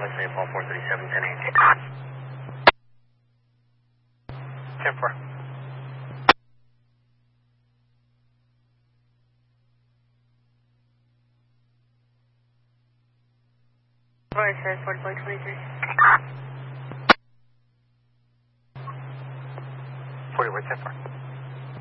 USA, Paul 437, 1080. 10-4. Roy said 4423. 40, where's 10-4?